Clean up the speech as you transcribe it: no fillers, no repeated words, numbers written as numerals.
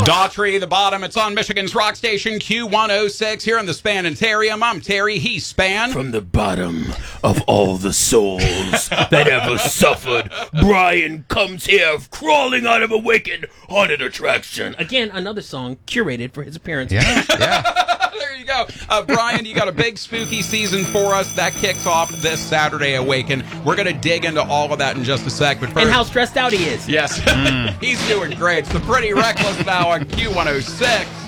Daughtry, the bottom. It's on Michigan's rock station Q106 here in the Spanitarium. I'm Terry. He's Span. From the bottom of all the souls that ever suffered, Brian comes here crawling out of a wicked haunted attraction. Again, another song curated for his appearance. Yeah. There you go. Brian, you got a big spooky season for us. That kicks off this Saturday, Awaken. We're going to dig into all of that in just a sec. But first, And how stressed out he is. yes, he's doing great. It's the Pretty Reckless now on Q106.